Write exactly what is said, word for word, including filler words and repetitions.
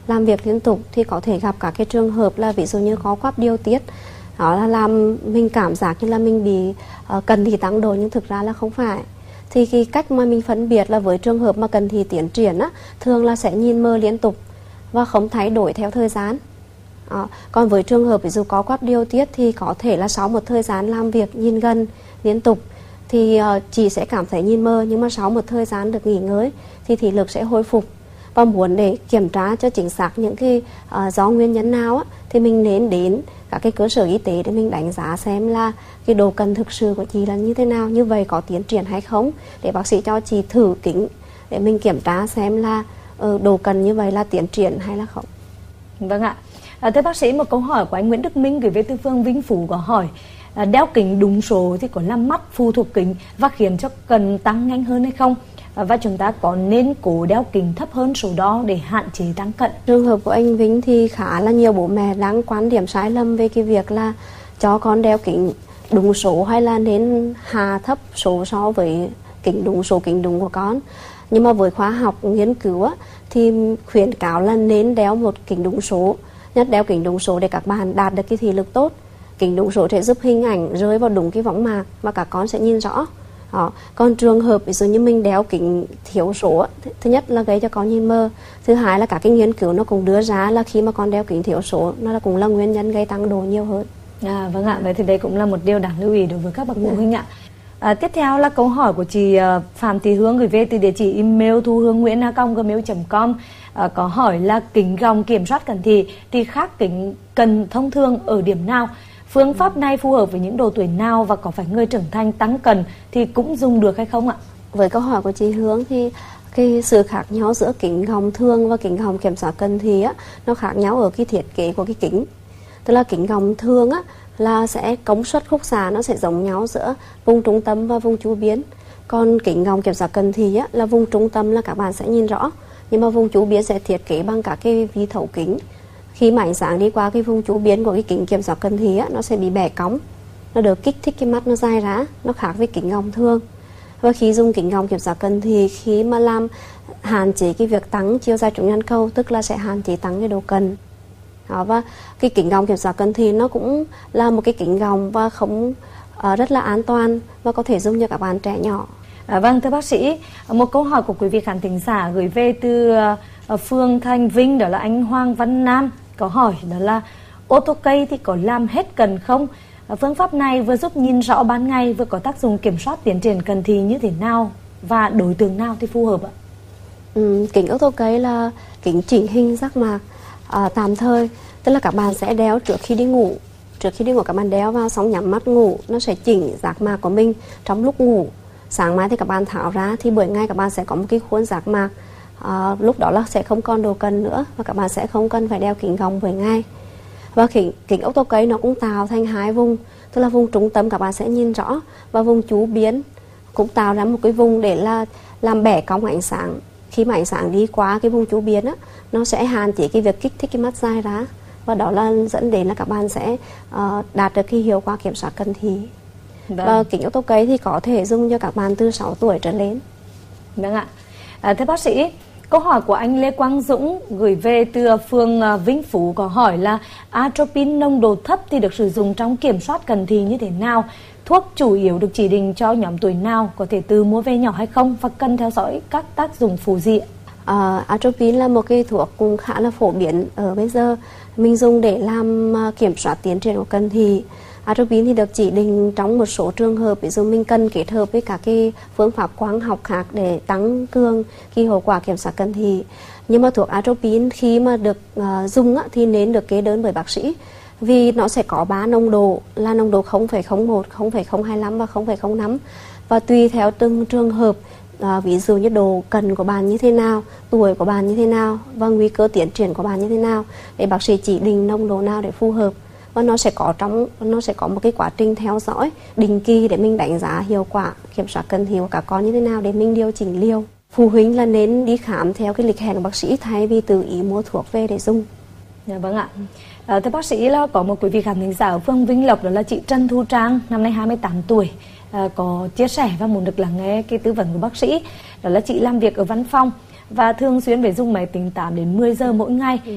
làm việc liên tục thì có thể gặp các cái trường hợp là ví dụ như có quắp điều tiết, đó là làm mình cảm giác như là mình bị uh, cần thì tăng độ nhưng thực ra là không phải. Thì cái cách mà mình phân biệt là với trường hợp mà cần thì tiến triển á, thường là sẽ nhìn mờ liên tục và không thay đổi theo thời gian. À, còn với trường hợp ví dụ có quắp điều tiết thì có thể là sau một thời gian làm việc nhìn gần liên tục thì uh, chị sẽ cảm thấy nhìn mờ, nhưng mà sau một thời gian được nghỉ ngơi thì thị lực sẽ hồi phục. Và muốn để kiểm tra cho chính xác những cái uh, do nguyên nhân nào á, thì mình nên đến các cái cơ sở y tế để mình đánh giá xem là cái độ cần thực sự của chị là như thế nào, như vậy có tiến triển hay không, để bác sĩ cho chị thử kính để mình kiểm tra xem là uh, độ cần như vậy là tiến triển hay là không. Vâng ạ. À, thưa bác sĩ, một câu hỏi của anh Nguyễn Đức Minh gửi về từ phường Vĩnh Phú có hỏi, à, đeo kính đúng số thì có làm mắt phụ thuộc kính và khiến cho cần tăng nhanh hơn hay không? À, và chúng ta có nên cố đeo kính thấp hơn số đó để hạn chế tăng cận? Trường hợp của anh Vĩnh thì khá là nhiều bố mẹ đang quan điểm sai lầm về cái việc là cho con đeo kính đúng số hay là nên hạ thấp số so với kính đúng số kính đúng của con. Nhưng mà với khoa học nghiên cứu á, thì khuyến cáo là nên đeo một kính đúng số, nhất đeo kính đúng số để các bạn đạt được cái thị lực tốt. Kính đúng số sẽ giúp hình ảnh rơi vào đúng cái võng mạc và các con sẽ nhìn rõ. Đó. Còn trường hợp ví dụ như mình đeo kính thiếu số, thứ nhất là gây cho con nhìn mờ, thứ hai là các cái nghiên cứu nó cũng đưa ra là khi mà con đeo kính thiếu số nó là cũng là nguyên nhân gây tăng độ nhiều hơn. À, vâng ạ, vậy thì đây cũng là một điều đáng lưu ý đối với các bậc phụ huynh ạ. À, tiếp theo là câu hỏi của chị uh, Phạm Thị Hương gửi về từ địa chỉ email thu hương nguyễn a còng gmail chấm com. À, có hỏi là kính gọng kiểm soát cận thị thì khác kính cần thông thường ở điểm nào? Phương pháp này phù hợp với những độ tuổi nào và có phải người trưởng thành tăng cận thì cũng dùng được hay không ạ? Với câu hỏi của chị Hương thì cái sự khác nhau giữa kính gọng thường và kính gọng kiểm soát cận thị á, nó khác nhau ở cái thiết kế của cái kính. Tức là kính gọng thường á là sẽ công suất khúc xạ nó sẽ giống nhau giữa vùng trung tâm và vùng chu biến. Còn kính gọng kiểm soát cận thị á là vùng trung tâm là các bạn sẽ nhìn rõ, nhưng mà vùng chu biến sẽ thiết kế bằng các cái vi thấu kính. Khi mà ánh sáng đi qua cái vùng chu biến của cái kính kiểm soát cận thị á, nó sẽ bị bẻ cong, nó được kích thích cái mắt nó dai ra, nó khác với kính gọng thường. Và khi dùng kính gọng kiểm soát cận thị, khi mà làm hạn chế cái việc tăng chiều dài trục nhãn cầu, tức là sẽ hạn chế tăng cái độ cần. Đó, và cái kính gọng kiểm soát cận thị nó cũng là một cái kính gọng và không uh, rất là an toàn và có thể dùng cho các bạn trẻ nhỏ. À, vâng, thưa bác sĩ, một câu hỏi của quý vị khán thính giả gửi về từ uh, phường Thanh Vinh, đó là anh Hoàng Văn Nam, có hỏi đó là ô tô cây thì có làm hết cần không? Uh, phương pháp này vừa giúp nhìn rõ ban ngày, vừa có tác dụng kiểm soát tiến triển cận thị như thế nào và đối tượng nào thì phù hợp ạ? Ừ, kính ô tô cây là kính chỉnh hình giác mạc uh, tạm thời, tức là các bạn sẽ đeo trước khi đi ngủ. Trước khi đi ngủ các bạn đeo vào xong nhắm mắt ngủ, nó sẽ chỉnh giác mạc của mình trong lúc ngủ. Sáng mai thì các bạn tháo ra thì buổi ngày các bạn sẽ có một cái khuôn giác mạc, à, lúc đó là sẽ không còn độ cần nữa và các bạn sẽ không cần phải đeo kính gọng buổi ngày. Và kính, kính ốc tô cây nó cũng tạo thành hai vùng, tức là vùng trung tâm các bạn sẽ nhìn rõ và vùng chu biến cũng tạo ra một cái vùng để là làm bẻ cong ánh sáng. Khi mà ánh sáng đi qua cái vùng chu biến á, nó sẽ hạn chế cái việc kích thích cái mắt dai ra và đó là dẫn đến là các bạn sẽ uh, đạt được cái hiệu quả kiểm soát cận thị. Vâng. Và kính ốc tô cây thì có thể dùng cho các bạn từ sáu tuổi trở lên. Vâng ạ. À, thưa bác sĩ, câu hỏi của anh Lê Quang Dũng gửi về từ phường Vĩnh Phú có hỏi là atropine nồng độ thấp thì được sử dụng trong kiểm soát cận thị như thế nào? Thuốc chủ yếu được chỉ định cho nhóm tuổi nào, có thể tự mua về nhỏ hay không và cần theo dõi các tác dụng phụ gì? À, atropine là một cái thuốc cũng khá là phổ biến ở bây giờ. Mình dùng để làm kiểm soát tiến triển của cận thị. Atropine thì được chỉ định trong một số trường hợp, ví dụ mình cần kết hợp với các cái phương pháp quang học khác để tăng cường cái hiệu quả kiểm soát cận thị. Nhưng mà thuốc atropine khi mà được uh, dùng á, thì nên được kê đơn bởi bác sĩ, vì nó sẽ có ba nồng độ là nồng độ không phẩy không một, không phẩy không hai lăm và không phẩy không năm, và tùy theo từng trường hợp, uh, ví dụ như độ cần của bạn như thế nào, tuổi của bạn như thế nào và nguy cơ tiến triển của bạn như thế nào để bác sĩ chỉ định nồng độ nào để phù hợp. Và nó sẽ có trong nó sẽ có một cái quá trình theo dõi định kỳ để mình đánh giá hiệu quả kiểm soát cận thị của các con như thế nào để mình điều chỉnh liều. Phụ huynh là nên đi khám theo cái lịch hẹn của bác sĩ thay vì tự ý mua thuốc về để dùng. Dạ vâng ạ. À, thưa bác sĩ, là có một quý vị khán thính giả ở phường Vĩnh Lộc, đó là chị Trần Thu Trang, năm nay hai mươi tám tuổi, à, có chia sẻ và muốn được lắng nghe cái tư vấn của bác sĩ. Đó là chị làm việc ở văn phòng và thường xuyên phải dùng máy tính tám đến mười giờ mỗi ngày.